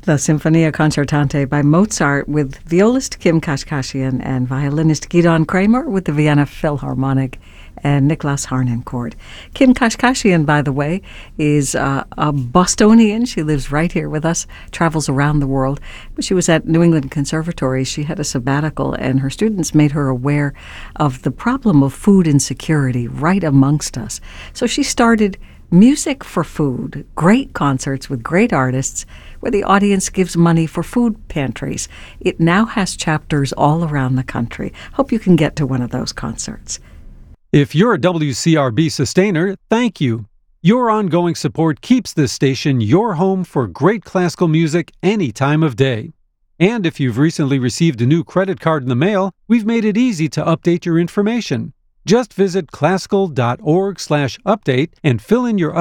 The Sinfonia Concertante by Mozart with violist Kim Kashkashian and violinist Gidon Kramer with the Vienna Philharmonic and Niklas Harnoncourt. Kim Kashkashian, by the way, is a Bostonian. She lives right here with us, travels around the world. But she was at New England Conservatory. She had a sabbatical, and her students made her aware of the problem of food insecurity right amongst us. So she started Music for Food, great concerts with great artists where the audience gives money for food pantries. It now has chapters all around the country. Hope you can get to one of those concerts. If you're a WCRB sustainer, thank you. Your ongoing support keeps this station your home for great classical music any time of day. And if you've recently received a new credit card in the mail, we've made it easy to update your information. Just visit classical.org/update and fill in your